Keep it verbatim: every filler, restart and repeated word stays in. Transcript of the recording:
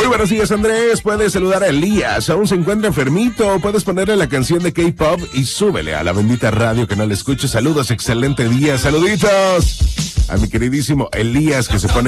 Muy buenos días, Andrés. Puedes saludar a Elías. Aún se encuentra enfermito. Puedes ponerle la canción de K-pop y súbele a la bendita radio que no le escuche. Saludos, excelente día. Saluditos a mi queridísimo Elías, que se pone